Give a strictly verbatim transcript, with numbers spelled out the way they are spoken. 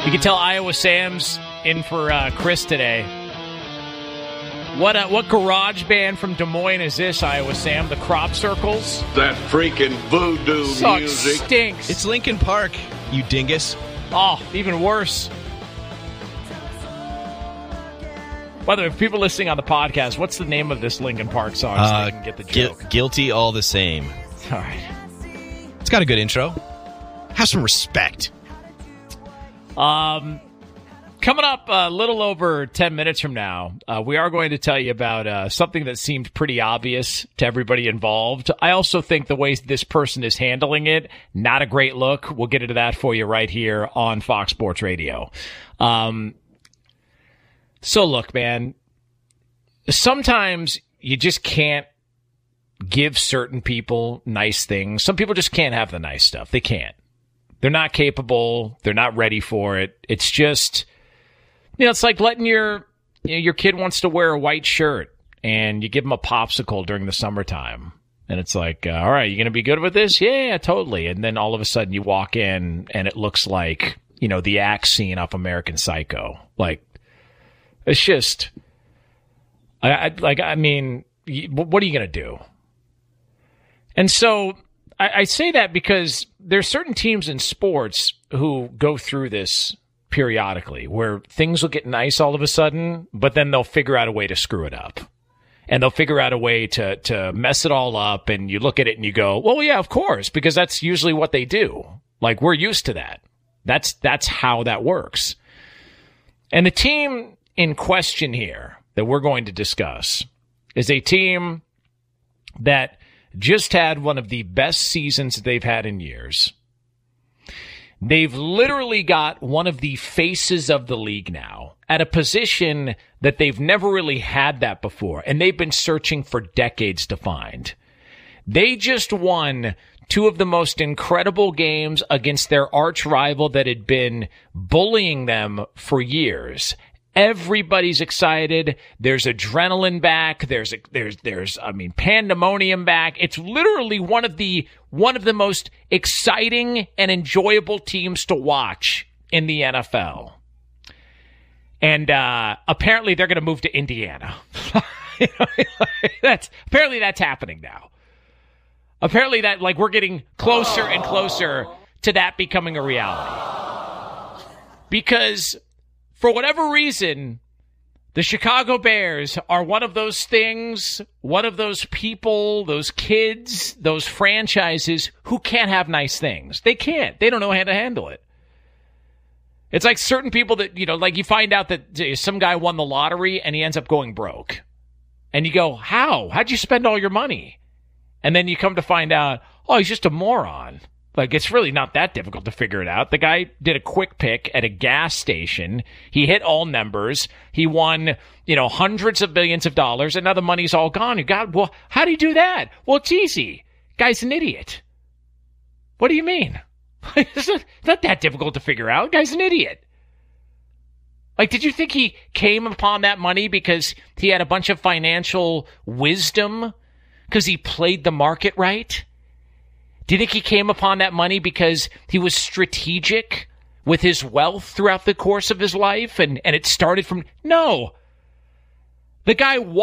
You can tell Iowa Sam's in for uh, Chris today. What uh, what garage band from Des Moines is this, Iowa Sam? The Crop Circles? That freaking voodoo Sucks, music. Stinks. It's Linkin Park, you dingus. Oh, even worse. By the way, if people listening on the podcast, what's the name of this Linkin Park song so Uh, they can get the gu- joke? guilty all the same. All right. It's got a good intro. Have some respect. Um, coming up a little over ten minutes from now, uh, we are going to tell you about uh, something that seemed pretty obvious to everybody involved. I also think the way this person is handling it, not a great look. We'll get into that for you right here on Fox Sports Radio. Um, so look, man, sometimes you just can't give certain people nice things. Some people just can't have the nice stuff. They can't. They're not capable. They're not ready for it. It's just, you know, it's like letting your, you know, your kid wants to wear a white shirt and you give them a popsicle during the summertime. And it's like, uh, all right, you going to be good with this? Yeah, yeah, totally. And then all of a sudden you walk in and it looks like, you know, the axe scene off American Psycho. Like, it's just, I, I like, I mean, what are you going to do? And so I, I say that because there's certain teams in sports who go through this periodically where things will get nice all of a sudden, but then they'll figure out a way to screw it up. And they'll figure out a way to, to mess it all up. And you look at it and you go, well, yeah, of course, because that's usually what they do. Like, we're used to that. That's, that's how that works. And the team in question here that we're going to discuss is a team that just had one of the best seasons they've had in years. They've literally got one of the faces of the league now at a position that they've never really had that before, and they've been searching for decades to find. They just won two of the most incredible games against their arch rival that had been bullying them for years. Everybody's excited. There's adrenaline back. There's, a, there's, there's, I mean, pandemonium back. It's literally one of the, one of the most exciting and enjoyable teams to watch in the N F L. And, uh, apparently they're going to move to Indiana. that's, apparently that's happening now. Apparently that, like, we're getting closer and closer to that becoming a reality. Because, for whatever reason, the Chicago Bears are one of those things, one of those people, those kids, those franchises who can't have nice things. They can't. They don't know how to handle it. It's like certain people that, you know, like you find out that some guy won the lottery and he ends up going broke. And you go, how? How'd you spend all your money? And then you come to find out, oh, he's just a moron. Like, it's really not that difficult to figure it out. The guy did a quick pick at a gas station. He hit all numbers. He won, you know, hundreds of billions of dollars, and now the money's all gone. You got, well, how do you do that? Well, it's easy. Guy's an idiot. What do you mean? It's not, not that difficult to figure out. Guy's an idiot. Like, did you think he came upon that money because he had a bunch of financial wisdom? Because he played the market right? Do you think he came upon that money because he was strategic with his wealth throughout the course of his life and, and it started from... No. The guy